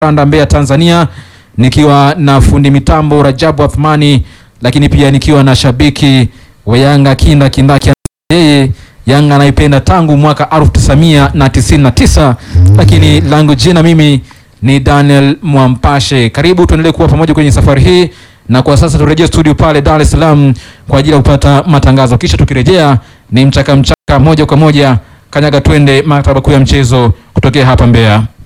Randa Mbeya Tanzania, nikiwa na fundi mitambo Rajabu Athmani, lakini pia nikiwa na shabiki wa Yanga kindaki. Yeye Yanga anaipenda tangu mwaka 1999, lakini langu jina mimi ni Daniel Mwampashe. Karibu tuendelee kuwa pamoja kwenye safari hii, na kwa sasa turejea studio pale Dar es Salaam kwa ajili ya kupata matangazo, kisha tukirejea ni mchaka moja kwa moja kanyaga twende maktaba kuu ya mchezo kutokea hapa Mbeya.